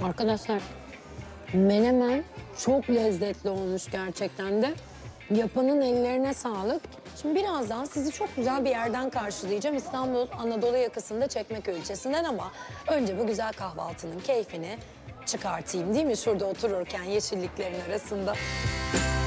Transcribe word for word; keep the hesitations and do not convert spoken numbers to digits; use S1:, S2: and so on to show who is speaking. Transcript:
S1: Arkadaşlar, menemen çok lezzetli olmuş gerçekten de. Yapanın ellerine sağlık. Şimdi birazdan sizi çok güzel bir yerden karşılayacağım. İstanbul Anadolu yakasında Çekmeköy ilçesinden ama önce bu güzel kahvaltının keyfini çıkartayım değil mi? Şurada otururken yeşilliklerin arasında.